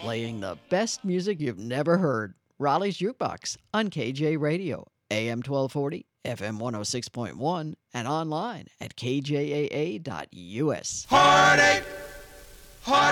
playing the best music you've never heard. Raleigh's Jukebox on KJ Radio, AM 1240, FM 106.1, and online at kjaa.us. Heartache, heartache.